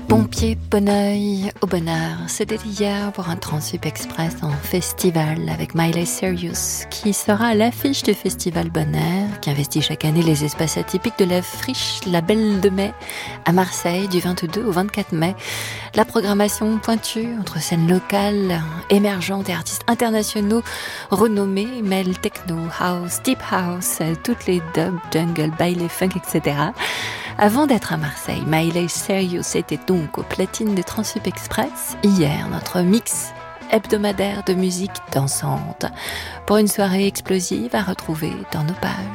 Bon pied, bon oeil, au bonheur. C'était hier pour un Transsup Express en festival avec Miley Cyrus, qui sera à l'affiche du festival Bonheur, qui investit chaque année les espaces atypiques de la Friche, la Belle de Mai, à Marseille, du 22 au 24 mai. La programmation pointue entre scènes locales, émergentes et artistes internationaux renommés, mêle techno, house, deep house, toutes les dubs, jungle, baile, funk, etc. Avant d'être à Marseille, Miley Cyrus était donc aux platines de Transsup Express. Hier, notre mix hebdomadaire de musique dansante pour une soirée explosive à retrouver dans nos pages.